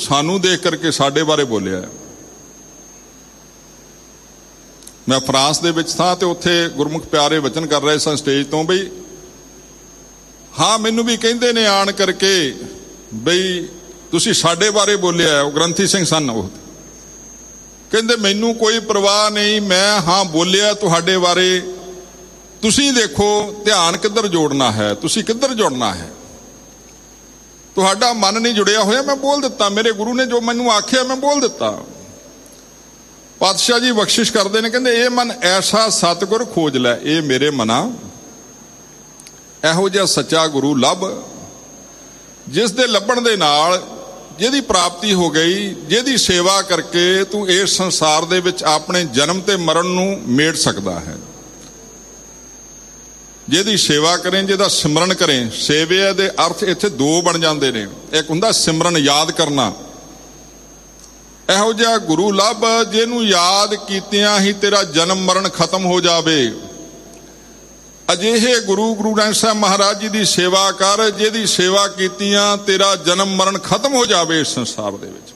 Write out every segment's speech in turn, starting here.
ਸਾਨੂੰ ਦੇਖ ਕਰਕੇ ਸਾਡੇ ਬਾਰੇ ਬੋਲਿਆ। ਮੈਂ ਫਰਾਂਸ ਦੇ ਵਿੱਚ ਸਾਂ ਤੇ ਉੱਥੇ ਗੁਰਮੁਖ ਪਿਆਰੇ ਵਚਨ ਕਰ ਰਹੇ ਸਾਂ ਸਟੇਜ ਤੋਂ, ਬਈ ਹਾਂ ਮੈਨੂੰ ਵੀ ਕਹਿੰਦੇ ਨੇ ਆਣ ਕਰਕੇ ਬਈ ਤੁਸੀਂ ਸਾਡੇ ਬਾਰੇ ਬੋਲਿਆ। ਉਹ ਗ੍ਰੰਥੀ ਸਿੰਘ ਸਨ, ਉਹ ਕਹਿੰਦੇ ਮੈਨੂੰ ਕੋਈ ਪਰਵਾਹ ਨਹੀਂ, ਮੈਂ ਹਾਂ ਬੋਲਿਆ ਤੁਹਾਡੇ ਬਾਰੇ, ਤੁਸੀਂ ਦੇਖੋ ਧਿਆਨ ਕਿੱਧਰ ਜੋੜਨਾ ਹੈ, ਤੁਸੀਂ ਕਿੱਧਰ ਜੁੜਨਾ ਹੈ, ਤੁਹਾਡਾ ਮਨ ਨਹੀਂ ਜੁੜਿਆ ਹੋਇਆ। ਮੈਂ ਬੋਲ ਦਿੱਤਾ, ਮੇਰੇ ਗੁਰੂ ਨੇ ਜੋ ਮੈਨੂੰ ਆਖਿਆ ਮੈਂ ਬੋਲ ਦਿੱਤਾ। ਪਾਤਸ਼ਾਹ ਜੀ ਬਖਸ਼ਿਸ਼ ਕਰਦੇ ਨੇ, ਕਹਿੰਦੇ ਇਹ ਮਨ ਐਸਾ ਸਤਿਗੁਰ ਖੋਜ ਲੈ, ਇਹ ਮੇਰੇ ਮਨਾ ਇਹੋ ਜਿਹਾ ਸੱਚਾ ਗੁਰੂ ਲੱਭ, ਜਿਸ ਦੇ ਲੱਭਣ ਦੇ ਨਾਲ ਜਿਹਦੀ ਪ੍ਰਾਪਤੀ ਹੋ ਗਈ, ਜਿਹਦੀ ਸੇਵਾ ਕਰਕੇ ਤੂੰ ਇਸ ਸੰਸਾਰ ਦੇ ਵਿੱਚ ਆਪਣੇ ਜਨਮ ਤੇ ਮਰਨ ਨੂੰ ਮੇਟ ਸਕਦਾ ਹੈ। ਜਿਹਦੀ ਸੇਵਾ ਕਰੇ, ਜਿਹਦਾ ਸਿਮਰਨ ਕਰੇ। ਸੇਵਾ ਦੇ ਅਰਥ ਇੱਥੇ ਦੋ ਬਣ ਜਾਂਦੇ ਨੇ, ਇੱਕ ਹੁੰਦਾ ਸਿਮਰਨ ਯਾਦ ਕਰਨਾ। ਇਹੋ ਜਿਹਾ ਗੁਰੂ ਲੱਭ ਜਿਹਨੂੰ ਯਾਦ ਕੀਤਿਆਂ ਹੀ ਤੇਰਾ ਜਨਮ ਮਰਨ ਖਤਮ ਹੋ ਜਾਵੇ। ਅਜਿਹੇ ਗੁਰੂ ਨਾਨਕ ਸਾਹਿਬ ਮਹਾਰਾਜ ਜੀ ਦੀ ਸੇਵਾ ਕਰ, ਜਿਹਦੀ ਸੇਵਾ ਕੀਤਿਆਂ ਤੇਰਾ ਜਨਮ ਮਰਨ ਖਤਮ ਹੋ ਜਾਵੇ ਇਸ ਸੰਸਾਰ ਦੇ ਵਿੱਚ।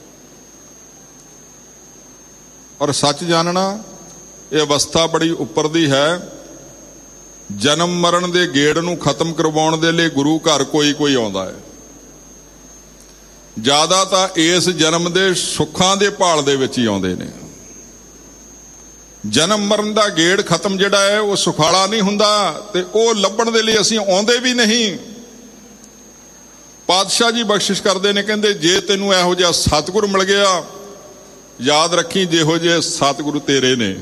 ਔਰ ਸੱਚ ਜਾਣਨਾ ਇਹ ਅਵਸਥਾ ਬੜੀ ਉੱਪਰ ਦੀ ਹੈ। ਜਨਮ ਮਰਨ ਦੇ ਗੇੜ ਨੂੰ ਖਤਮ ਕਰਵਾਉਣ ਦੇ ਲਈ ਗੁਰੂ ਘਰ ਕੋਈ ਆਉਂਦਾ ਹੈ। ਜ਼ਿਆਦਾ ਤਾਂ ਇਸ ਜਨਮ ਦੇ ਸੁੱਖਾਂ ਦੇ ਭਾਲ ਦੇ ਵਿੱਚ ਹੀ ਆਉਂਦੇ ਨੇ। ਜਨਮ ਮਰਨ ਦਾ ਗੇੜ ਖਤਮ ਜਿਹੜਾ ਹੈ ਉਹ ਸੁਖਾਲਾ ਨਹੀਂ ਹੁੰਦਾ, ਤੇ ਉਹ ਲੱਭਣ ਦੇ ਲਈ ਅਸੀਂ ਆਉਂਦੇ ਵੀ ਨਹੀਂ। ਪਾਤਸ਼ਾਹ ਜੀ ਬਖਸ਼ਿਸ਼ ਕਰਦੇ ਨੇ, ਕਹਿੰਦੇ ਜੇ ਤੈਨੂੰ ਇਹੋ ਜਿਹਾ ਸਤਿਗੁਰ ਮਿਲ ਗਿਆ, ਯਾਦ ਰੱਖੀ ਜਿਹੋ ਜਿਹੇ ਸਤਿਗੁਰੂ ਤੇਰੇ ਨੇ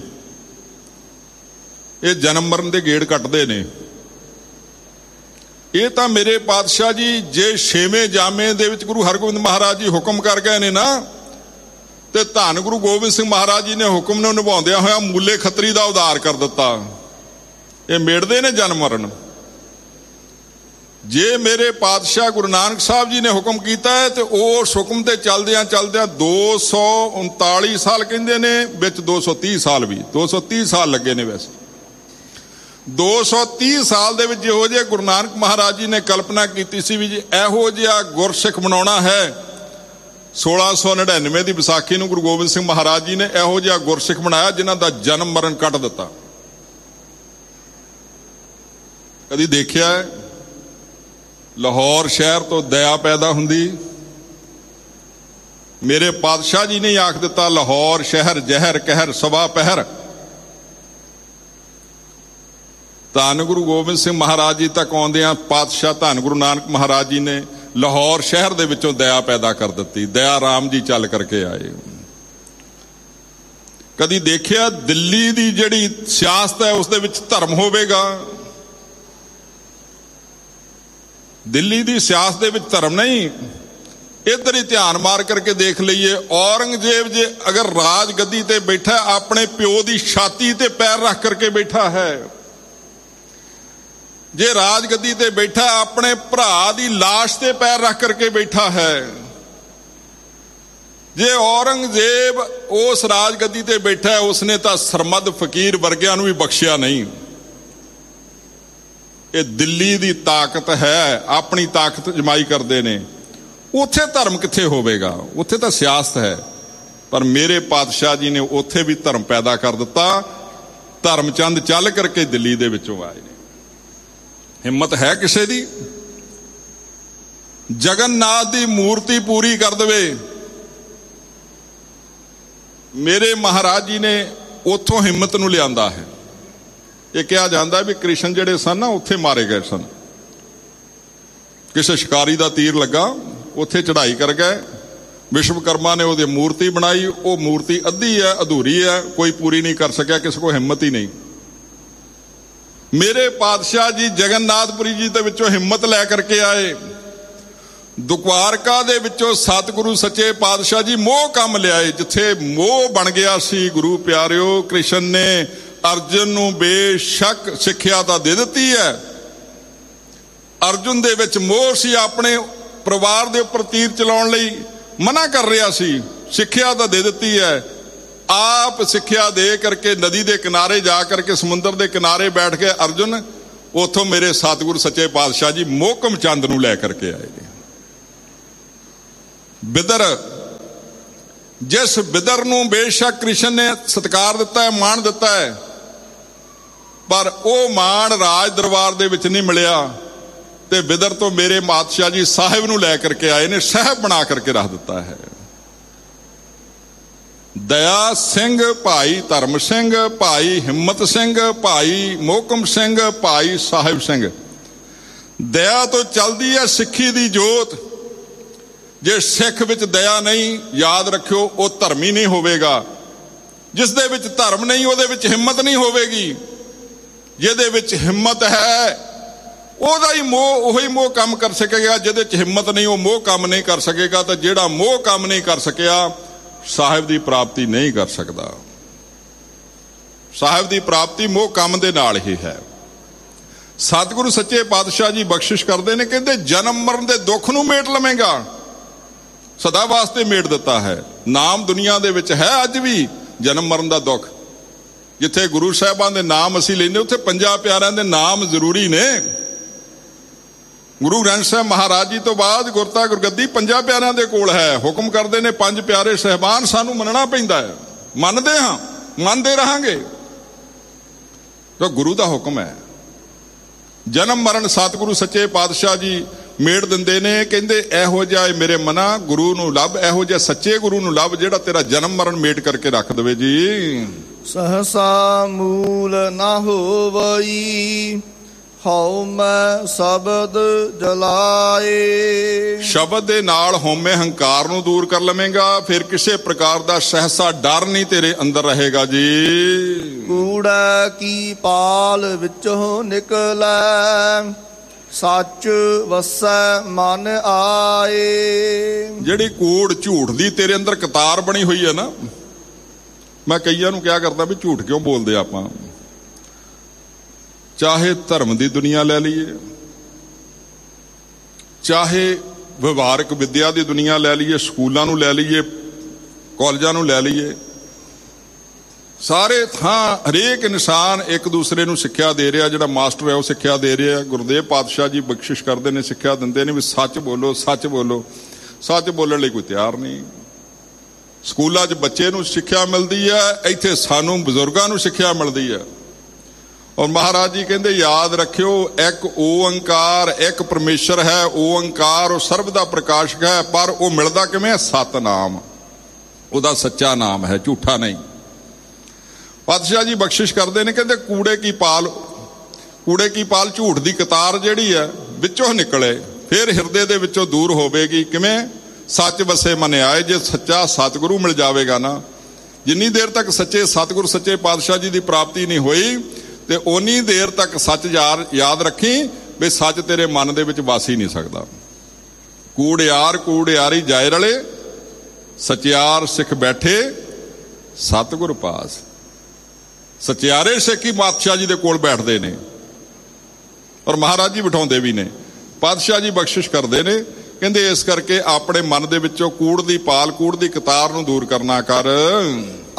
ਇਹ ਜਨਮ ਮਰਨ ਦੇ ਗੇੜ ਕੱਟਦੇ ਨੇ। ਇਹ ਤਾਂ ਮੇਰੇ ਪਾਤਸ਼ਾਹ ਜੀ ਜੇ 6ਵੇਂ ਜਾਮੇ ਦੇ ਵਿੱਚ ਗੁਰੂ ਹਰਗੋਬਿੰਦ ਮਹਾਰਾਜ ਜੀ ਹੁਕਮ ਕਰ ਗਏ ਨੇ ਨਾ, ਤੇ ਧੰਨ ਗੁਰੂ ਗੋਬਿੰਦ ਸਿੰਘ ਮਹਾਰਾਜ ਜੀ ਨੇ ਹੁਕਮ ਨੂੰ ਨਿਭਾਉਂਦਿਆਂ ਹੋਇਆ ਮੂਲੇ ਖੱਤਰੀ ਦਾ ਉਧਾਰ ਕਰ ਦਿੱਤਾ। ਇਹ ਮੇੜਦੇ ਨੇ ਜਨਮ ਮਰਨ। ਜੇ ਮੇਰੇ ਪਾਤਸ਼ਾਹ ਗੁਰੂ ਨਾਨਕ ਸਾਹਿਬ ਜੀ ਨੇ ਹੁਕਮ ਕੀਤਾ ਹੈ ਤੇ ਉਸ ਹੁਕਮ ਤੇ ਚੱਲਦਿਆਂ 239 ਸਾਲ ਕਹਿੰਦੇ ਨੇ, ਵਿੱਚ 230 ਸਾਲ ਵੀ 230 ਸਾਲ ਲੱਗੇ ਨੇ। ਵੈਸੇ 230 ਸਾਲ ਦੇ ਵਿੱਚ ਜਿਹੋ ਜਿਹੇ ਗੁਰੂ ਨਾਨਕ ਮਹਾਰਾਜ ਜੀ ਨੇ ਕਲਪਨਾ ਕੀਤੀ ਸੀ ਵੀ ਜੀ ਇਹੋ ਜਿਹਾ ਗੁਰਸਿੱਖ ਬਣਾਉਣਾ ਹੈ। 1699 ਦੀ ਵਿਸਾਖੀ ਨੂੰ ਗੁਰੂ ਗੋਬਿੰਦ ਸਿੰਘ ਮਹਾਰਾਜ ਜੀ ਨੇ ਇਹੋ ਜਿਹਾ ਗੁਰਸਿੱਖ ਬਣਾਇਆ ਜਿਨ੍ਹਾਂ ਦਾ ਜਨਮ ਮਰਨ ਕੱਟ ਦਿੱਤਾ। ਕਦੀ ਦੇਖਿਆ ਲਾਹੌਰ ਸ਼ਹਿਰ ਤੋਂ ਦਇਆ ਪੈਦਾ ਹੁੰਦੀ? ਮੇਰੇ ਪਾਤਸ਼ਾਹ ਜੀ ਨੇ ਆਖ ਦਿੱਤਾ, ਲਾਹੌਰ ਸ਼ਹਿਰ ਜ਼ਹਿਰ ਕਹਿਰ ਸਵਾ ਪਹਿਰ। ਧੰਨ ਗੁਰੂ ਗੋਬਿੰਦ ਸਿੰਘ ਮਹਾਰਾਜ ਜੀ ਤੱਕ ਆਉਂਦਿਆਂ ਪਾਤਸ਼ਾਹ ਧੰਨ ਗੁਰੂ ਨਾਨਕ ਮਹਾਰਾਜ ਜੀ ਨੇ ਲਾਹੌਰ ਸ਼ਹਿਰ ਦੇ ਵਿੱਚੋਂ ਦਇਆ ਪੈਦਾ ਕਰ ਦਿੱਤੀ। ਦਇਆ ਰਾਮ ਜੀ ਚੱਲ ਕਰਕੇ ਆਏ। ਕਦੀ ਦੇਖਿਆ ਦਿੱਲੀ ਦੀ ਜਿਹੜੀ ਸਿਆਸਤ ਹੈ ਉਸ ਦੇ ਵਿੱਚ ਧਰਮ ਹੋਵੇਗਾ? ਦਿੱਲੀ ਦੀ ਸਿਆਸਤ ਦੇ ਵਿੱਚ ਧਰਮ ਨਹੀਂ। ਇੱਧਰ ਹੀ ਧਿਆਨ ਮਾਰ ਕਰਕੇ ਦੇਖ ਲਈਏ, ਔਰੰਗਜ਼ੇਬ ਜੇ ਅਗਰ ਰਾਜ ਗੱਦੀ ਤੇ ਬੈਠਾ, ਆਪਣੇ ਪਿਓ ਦੀ ਛਾਤੀ ਤੇ ਪੈਰ ਰੱਖ ਕਰਕੇ ਬੈਠਾ ਹੈ। ਜੇ ਰਾਜ ਗੱਦੀ ਤੇ ਬੈਠਾ, ਆਪਣੇ ਭਰਾ ਦੀ ਲਾਸ਼ ਤੇ ਪੈਰ ਰੱਖ ਕਰਕੇ ਬੈਠਾ ਹੈ। ਜੇ ਔਰੰਗਜ਼ੇਬ ਉਸ ਰਾਜ ਗੱਦੀ ਤੇ ਬੈਠਾ ਹੈ, ਉਸਨੇ ਤਾਂ ਸਰਮਦ ਫਕੀਰ ਵਰਗਿਆਂ ਨੂੰ ਵੀ ਬਖਸ਼ਿਆ ਨਹੀਂ। ਇਹ ਦਿੱਲੀ ਦੀ ਤਾਕਤ ਹੈ, ਆਪਣੀ ਤਾਕਤ ਜਮਾਈ ਕਰਦੇ ਨੇ। ਉੱਥੇ ਧਰਮ ਕਿੱਥੇ ਹੋਵੇਗਾ? ਉੱਥੇ ਤਾਂ ਸਿਆਸਤ ਹੈ। ਪਰ ਮੇਰੇ ਪਾਤਸ਼ਾਹ ਜੀ ਨੇ ਉੱਥੇ ਵੀ ਧਰਮ ਪੈਦਾ ਕਰ ਦਿੱਤਾ। ਧਰਮ ਚੰਦ ਚੱਲ ਕਰਕੇ ਦਿੱਲੀ ਦੇ ਵਿੱਚੋਂ ਆਏ ਨੇ। ਹਿੰਮਤ ਹੈ ਕਿਸੇ ਦੀ? ਜਗਨਨਾਥ ਦੀ ਮੂਰਤੀ ਪੂਰੀ ਕਰ ਦੇਵੇ। ਮੇਰੇ ਮਹਾਰਾਜ ਜੀ ਨੇ ਉੱਥੋਂ ਹਿੰਮਤ ਨੂੰ ਲਿਆਂਦਾ ਹੈ। ਇਹ ਕਿਹਾ ਜਾਂਦਾ ਵੀ ਕ੍ਰਿਸ਼ਨ ਜਿਹੜੇ ਸਨ ਨਾ ਉੱਥੇ ਮਾਰੇ ਗਏ ਸਨ। ਕਿਸੇ ਸ਼ਿਕਾਰੀ ਦਾ ਤੀਰ ਲੱਗਾ, ਉੱਥੇ ਚੜ੍ਹਾਈ ਕਰ ਗਏ। ਵਿਸ਼ਵਕਰਮਾ ਨੇ ਉਹਦੀ ਮੂਰਤੀ ਬਣਾਈ। ਉਹ ਮੂਰਤੀ ਅੱਧੀ ਹੈ, ਅਧੂਰੀ ਹੈ, ਕੋਈ ਪੂਰੀ ਨਹੀਂ ਕਰ ਸਕਿਆ, ਕਿਸੇ ਕੋਲ ਹਿੰਮਤ ਹੀ ਨਹੀਂ। ਮੇਰੇ ਪਾਤਸ਼ਾਹ ਜੀ ਜਗਨਨਾਥਪੁਰੀ ਜੀ ਦੇ ਵਿੱਚੋਂ ਹਿੰਮਤ ਲੈ ਕਰਕੇ ਆਏ। ਦੁਆਰਕਾ ਦੇ ਵਿੱਚੋਂ ਸਤਿਗੁਰੂ ਸੱਚੇ ਪਾਤਸ਼ਾਹ ਜੀ ਮੋਹ ਕੰਮ ਲਿਆਏ। ਜਿੱਥੇ ਮੋਹ ਬਣ ਗਿਆ ਸੀ, ਗੁਰੂ ਪਿਆਰਿਓ, ਕ੍ਰਿਸ਼ਨ ਨੇ ਅਰਜੁਨ ਨੂੰ ਬੇਸ਼ੱਕ ਸਿੱਖਿਆ ਤਾਂ ਦੇ ਦਿੱਤੀ ਹੈ। ਅਰਜੁਨ ਦੇ ਵਿੱਚ ਮੋਹ ਸੀ, ਆਪਣੇ ਪਰਿਵਾਰ ਦੇ ਉੱਪਰ ਤੀਰ ਚਲਾਉਣ ਲਈ ਮਨਾ ਕਰ ਰਿਹਾ ਸੀ। ਸਿੱਖਿਆ ਤਾਂ ਦੇ ਦਿੱਤੀ ਹੈ। ਆਪ ਸਿੱਖਿਆ ਦੇ ਕਰਕੇ ਨਦੀ ਦੇ ਕਿਨਾਰੇ ਜਾ ਕਰਕੇ, ਸਮੁੰਦਰ ਦੇ ਕਿਨਾਰੇ ਬੈਠ ਕੇ ਅਰਜੁਨ, ਉੱਥੋਂ ਮੇਰੇ ਸਤਿਗੁਰੂ ਸੱਚੇ ਪਾਤਸ਼ਾਹ ਜੀ ਮੋਹਕਮ ਚੰਦ ਨੂੰ ਲੈ ਕਰਕੇ ਆਏ ਨੇ। ਬਿਦਰ ਜਿਸ ਬਿਦਰ ਨੂੰ ਬੇਸ਼ੱਕ ਕ੍ਰਿਸ਼ਨ ਨੇ ਸਤਿਕਾਰ ਦਿੱਤਾ ਹੈ, ਮਾਣ ਦਿੱਤਾ ਹੈ, ਪਰ ਉਹ ਮਾਣ ਰਾਜ ਦਰਬਾਰ ਦੇ ਵਿੱਚ ਨਹੀਂ ਮਿਲਿਆ। ਤੇ ਬਿਦਰ ਤੋਂ ਮੇਰੇ ਪਾਤਸ਼ਾਹ ਜੀ ਸਾਹਿਬ ਨੂੰ ਲੈ ਕਰਕੇ ਆਏ ਨੇ, ਸਾਹਿਬ ਬਣਾ ਕਰਕੇ ਰੱਖ ਦਿੱਤਾ ਹੈ। ਦਇਆ ਸਿੰਘ, ਭਾਈ ਧਰਮ ਸਿੰਘ, ਭਾਈ ਹਿੰਮਤ ਸਿੰਘ, ਭਾਈ ਮੋਹਕਮ ਸਿੰਘ, ਭਾਈ ਸਾਹਿਬ ਸਿੰਘ। ਦਇਆ ਤੋਂ ਚੱਲਦੀ ਹੈ ਸਿੱਖੀ ਦੀ ਜੋਤ। ਜੇ ਸਿੱਖ ਵਿੱਚ ਦਇਆ ਨਹੀਂ, ਯਾਦ ਰੱਖਿਓ ਉਹ ਧਰਮੀ ਨਹੀਂ ਹੋਵੇਗਾ। ਜਿਸ ਦੇ ਵਿੱਚ ਧਰਮ ਨਹੀਂ ਉਹਦੇ ਵਿੱਚ ਹਿੰਮਤ ਨਹੀਂ ਹੋਵੇਗੀ। ਜਿਹਦੇ ਵਿੱਚ ਹਿੰਮਤ ਹੈ ਉਹਦਾ ਹੀ ਮੋਹ, ਉਹੀ ਮੋਹ ਕੰਮ ਕਰ ਸਕੇਗਾ। ਜਿਹਦੇ 'ਚ ਹਿੰਮਤ ਨਹੀਂ ਉਹ ਮੋਹ ਕੰਮ ਨਹੀਂ ਕਰ ਸਕੇਗਾ। ਤਾਂ ਜਿਹੜਾ ਮੋਹ ਕੰਮ ਨਹੀਂ ਕਰ ਸਕਿਆ ਸਾਹਿਬ ਦੀ ਪ੍ਰਾਪਤੀ ਨਹੀਂ ਕਰ ਸਕਦਾ। ਸਾਹਿਬ ਦੀ ਪ੍ਰਾਪਤੀ ਮੋਹ ਕੰਮ ਦੇ ਨਾਲ ਹੀ ਹੈ। ਸਤਿਗੁਰੂ ਸੱਚੇ ਪਾਤਸ਼ਾਹ ਜੀ ਬਖਸ਼ਿਸ਼ ਕਰਦੇ ਨੇ, ਕਹਿੰਦੇ ਜਨਮ ਮਰਨ ਦੇ ਦੁੱਖ ਨੂੰ ਮੇਟ ਲਵੇਂਗਾ, ਸਦਾ ਵਾਸਤੇ ਮੇਟ ਦਿੱਤਾ ਹੈ। ਨਾਮ ਦੁਨੀਆ ਦੇ ਵਿੱਚ ਹੈ ਅੱਜ ਵੀ ਜਨਮ ਮਰਨ ਦਾ ਦੁੱਖ। ਜਿੱਥੇ ਗੁਰੂ ਸਾਹਿਬਾਨ ਦੇ ਨਾਮ ਅਸੀਂ ਲੈਂਦੇ ਉੱਥੇ ਪੰਜਾਂ ਪਿਆਰਿਆਂ ਦੇ ਨਾਮ ਜ਼ਰੂਰੀ ਨੇ। ਗੁਰੂ ਗ੍ਰੰਥ ਸਾਹਿਬ ਮਹਾਰਾਜ ਜੀ ਤੋਂ ਬਾਅਦ ਗੁਰਤਾ ਗੁਰਗੱਦੀ ਪੰਜਾਂ ਪਿਆਰਿਆਂ ਦੇ ਕੋਲ ਹੈ। ਹੁਕਮ ਕਰਦੇ ਨੇ ਪੰਜ ਪਿਆਰੇ ਸਾਹਿਬਾਨ, ਸਾਨੂੰ ਮੰਨਣਾ ਪੈਂਦਾ ਹੈ। ਮੰਨਦੇ ਹਾਂ, ਮੰਨਦੇ ਰਹਾਂਗੇ, ਤਾਂ ਗੁਰੂ ਦਾ ਹੁਕਮ ਹੈ। ਜਨਮ ਮਰਨ ਸਤਿਗੁਰੂ ਸੱਚੇ ਪਾਤਸ਼ਾਹ ਜੀ ਮੇੜ ਦਿੰਦੇ ਨੇ। ਕਹਿੰਦੇ ਇਹੋ ਜਿਹਾ ਮੇਰੇ ਮਨਾ ਗੁਰੂ ਨੂੰ ਲੱਭ, ਇਹੋ ਜਿਹਾ ਸੱਚੇ ਗੁਰੂ ਨੂੰ ਲੱਭ ਜਿਹੜਾ ਤੇਰਾ ਜਨਮ ਮਰਨ ਮੇਟ ਕਰਕੇ ਰੱਖ ਦੇਵੇ ਜੀ। ਸਹਸਾ ਮੂਲ ਨਾ ਹੋਵਈ, ਹਉਮੈ ਸ਼ਬਦ ਜਲਾਏ। ਸ਼ਬਦ ਦੇ ਨਾਲ ਹਉਮੈ ਹੰਕਾਰ ਨੂੰ ਦੂਰ ਕਰ ਲਵੇਂਗਾ, ਫਿਰ ਕਿਸੇ ਪ੍ਰਕਾਰ ਦਾ ਸਹਸਾ ਡਰ ਨਹੀਂ ਤੇਰੇ ਅੰਦਰ ਰਹੇਗਾ ਜੀ। ਕੂੜਾ ਕੀ ਪਾਲ ਵਿੱਚੋਂ ਨਿਕਲੈ, ਸੱਚ ਵਸੈ ਮਨ ਆਏ। ਜਿਹੜੀ ਕੂੜ ਝੂਠ ਦੀ ਤੇਰੇ ਅੰਦਰ ਕਤਾਰ ਬਣੀ ਹੋਈ ਹੈ ਨਾ, ਮੈਂ ਕਈਆਂ ਨੂੰ ਕਿਹਾ ਕਰਦਾ ਵੀ ਝੂਠ ਕਿਉਂ ਬੋਲਦੇ ਆਪਾਂ। ਚਾਹੇ ਧਰਮ ਦੀ ਦੁਨੀਆ ਲੈ ਲਈਏ, ਚਾਹੇ ਵਿਵਹਾਰਕ ਵਿਦਿਆ ਦੀ ਦੁਨੀਆ ਲੈ ਲਈਏ, ਸਕੂਲਾਂ ਨੂੰ ਲੈ ਲਈਏ, ਕਾਲਜਾਂ ਨੂੰ ਲੈ ਲਈਏ, ਸਾਰੇ ਥਾਂ ਹਰੇਕ ਇਨਸਾਨ ਇੱਕ ਦੂਸਰੇ ਨੂੰ ਸਿੱਖਿਆ ਦੇ ਰਿਹਾ। ਜਿਹੜਾ ਮਾਸਟਰ ਹੈ ਉਹ ਸਿੱਖਿਆ ਦੇ ਰਿਹਾ। ਗੁਰਦੇਵ ਪਾਤਸ਼ਾਹ ਜੀ ਬਖਸ਼ਿਸ਼ ਕਰਦੇ ਨੇ, ਸਿੱਖਿਆ ਦਿੰਦੇ ਨੇ ਵੀ ਸੱਚ ਬੋਲੋ, ਸੱਚ ਬੋਲੋ। ਸੱਚ ਬੋਲਣ ਲਈ ਕੋਈ ਤਿਆਰ ਨਹੀਂ। ਸਕੂਲਾਂ 'ਚ ਬੱਚੇ ਨੂੰ ਸਿੱਖਿਆ ਮਿਲਦੀ ਹੈ, ਇੱਥੇ ਸਾਨੂੰ ਬਜ਼ੁਰਗਾਂ ਨੂੰ ਸਿੱਖਿਆ ਮਿਲਦੀ ਹੈ। ਔਰ ਮਹਾਰਾਜ ਜੀ ਕਹਿੰਦੇ ਯਾਦ ਰੱਖਿਓ, ਇੱਕ ਓੰਕਾਰ, ਇੱਕ ਪਰਮੇਸ਼ਰ ਹੈ। ਓੰਕਾਰ ਉਹ ਸਰਬ ਦਾ ਪ੍ਰਕਾਸ਼ਕ ਹੈ, ਪਰ ਉਹ ਮਿਲਦਾ ਕਿਵੇਂ? ਸਤਨਾਮ, ਉਹਦਾ ਸੱਚਾ ਨਾਮ ਹੈ, ਝੂਠਾ ਨਹੀਂ। ਪਾਤਸ਼ਾਹ ਜੀ ਬਖਸ਼ਿਸ਼ ਕਰਦੇ ਨੇ, ਕਹਿੰਦੇ ਕੂੜੇ ਕੀ ਪਾਲ ਝੂਠ ਦੀ ਕਤਾਰ ਜਿਹੜੀ ਹੈ ਵਿੱਚੋਂ ਨਿਕਲੇ, ਫਿਰ ਹਿਰਦੇ ਦੇ ਵਿੱਚੋਂ ਦੂਰ ਹੋਵੇਗੀ। ਕਿਵੇਂ? ਸੱਚ ਵਸੇ ਮਨ ਆਏ। ਜੇ ਸੱਚਾ ਸਤਿਗੁਰੂ ਮਿਲ ਜਾਵੇਗਾ ਨਾ, ਜਿੰਨੀ ਦੇਰ ਤੱਕ ਸੱਚੇ ਸਤਿਗੁਰੂ ਸੱਚੇ ਪਾਤਸ਼ਾਹ ਜੀ ਦੀ ਪ੍ਰਾਪਤੀ ਨਹੀਂ ਹੋਈ ਤੇ ਓਨੀ ਦੇਰ ਤੱਕ ਸੱਚ ਯਾਦ ਰੱਖੀ ਵੀ ਸੱਚ ਤੇਰੇ ਮਨ ਦੇ ਵਿੱਚ ਵਸ ਹੀ ਨਹੀਂ ਸਕਦਾ। ਕੂੜਿਆਰੀ ਜਾਏ ਰਲੇ, ਸਚਿਆਰ ਸਿੱਖ ਬੈਠੇ ਸਤਿਗੁਰ ਪਾਸ। ਸਚਿਆਰੇ ਸਿੱਖ ਹੀ ਪਾਤਸ਼ਾਹ ਜੀ ਦੇ ਕੋਲ ਬੈਠਦੇ ਨੇ, ਔਰ ਮਹਾਰਾਜ ਜੀ ਬਿਠਾਉਂਦੇ ਵੀ ਨੇ। ਪਾਤਸ਼ਾਹ ਜੀ ਬਖਸ਼ਿਸ਼ ਕਰਦੇ ਨੇ, ਕਹਿੰਦੇ ਇਸ ਕਰਕੇ ਆਪਣੇ ਮਨ ਦੇ ਵਿੱਚੋਂ ਕੂੜ ਦੀ ਪਾਲ, ਕੂੜ ਦੀ ਕਤਾਰ ਨੂੰ ਦੂਰ ਕਰਨਾ ਕਰ।